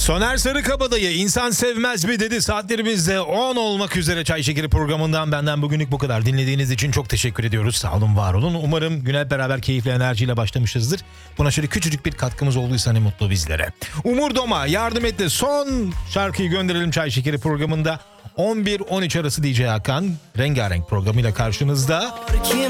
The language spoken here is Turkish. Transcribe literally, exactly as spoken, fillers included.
Soner Sarıkabadayı insan sevmez mi dedi. Saatlerimizde on olmak üzere Çay Şekeri programından benden bugünlük bu kadar. Dinlediğiniz için çok teşekkür ediyoruz. Sağ olun, var olun. Umarım güne hep beraber keyifli enerjiyle başlamışızdır. Buna şöyle küçücük bir katkımız olduysa ne mutlu bizlere. Umur Doma yardım etti. Son şarkıyı gönderelim Çay Şekeri programında. on bir on üç arası D J Hakan rengarenk programıyla karşınızda.